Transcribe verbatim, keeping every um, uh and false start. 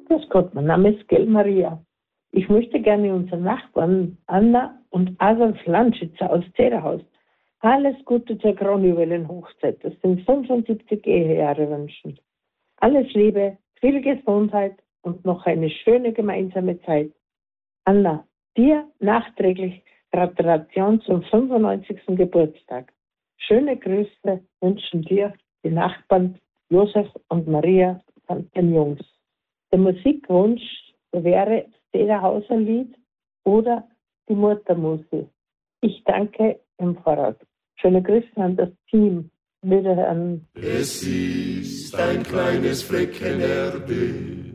Grüß Gott, mein Name ist Gell Maria. Ich möchte gerne unseren Nachbarn Anna und Adolf Landschitzer aus Zederhaus alles Gute zur Kronjuwelenhochzeit. Das sind fünfundsiebzig Ehejahre wünschen. Alles Liebe, viel Gesundheit und noch eine schöne gemeinsame Zeit. Anna, dir nachträglich Gratulation zum fünfundneunzigsten Geburtstag. Schöne Grüße wünschen dir die Nachbarn Josef und Maria von den Jungs. Der Musikwunsch wäre Zederhauser Lied oder die Muttermusik. Ich danke im Voraus. Schöne Grüße an das Team. Wiederhören. Es ist ein kleines Flecken Erde